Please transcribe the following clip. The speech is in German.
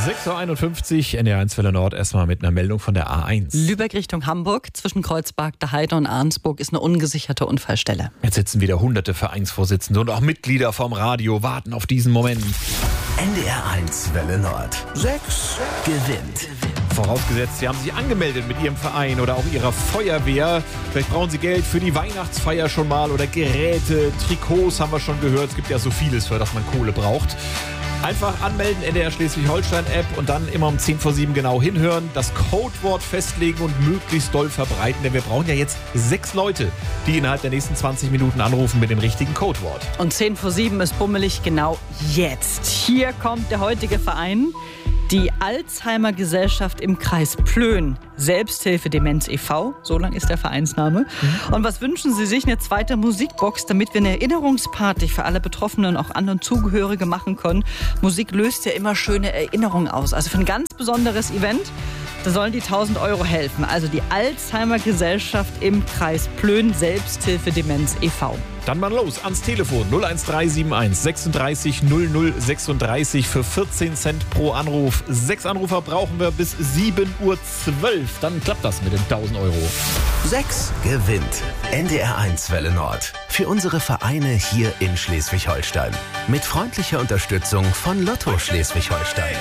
6.51 Uhr, NDR1 Welle Nord, erstmal mit einer Meldung von der A1. Lübeck Richtung Hamburg, zwischen Kreuzberg, der Heide und Arnsburg ist eine ungesicherte Unfallstelle. Jetzt sitzen wieder hunderte Vereinsvorsitzende und auch Mitglieder vom Radio, warten auf diesen Moment. NDR1 Welle Nord. 6 gewinnt. Vorausgesetzt, Sie haben sich angemeldet mit Ihrem Verein oder auch Ihrer Feuerwehr. Vielleicht brauchen Sie Geld für die Weihnachtsfeier schon mal oder Geräte, Trikots haben wir schon gehört. Es gibt ja so vieles, für das man Kohle braucht. Einfach anmelden, NDR Schleswig-Holstein-App und dann immer um 10 vor 7 genau hinhören, das Codewort festlegen und möglichst doll verbreiten, denn wir brauchen ja jetzt 6 Leute, die innerhalb der nächsten 20 Minuten anrufen mit dem richtigen Codewort. Und 10 vor 7 ist bummelig genau jetzt. Hier kommt der heutige Verein. Die Alzheimer-Gesellschaft im Kreis Plön, Selbsthilfe Demenz e.V., so lang ist der Vereinsname. Und was wünschen Sie sich? Eine zweite Musikbox, damit wir eine Erinnerungsparty für alle Betroffenen und auch anderen Zugehörige machen können. Musik löst ja immer schöne Erinnerungen aus. Also für ein ganz besonderes Event, da sollen die 1.000 Euro helfen. Also die Alzheimer-Gesellschaft im Kreis Plön, Selbsthilfe Demenz e.V. Dann mal los ans Telefon 01371 36 00 36 für 14 Cent pro Anruf. 6 Anrufer brauchen wir bis 7.12 Uhr. Dann klappt das mit den 1.000 Euro. 6 gewinnt. NDR1 Welle Nord. Für unsere Vereine hier in Schleswig-Holstein. Mit freundlicher Unterstützung von Lotto Schleswig-Holstein.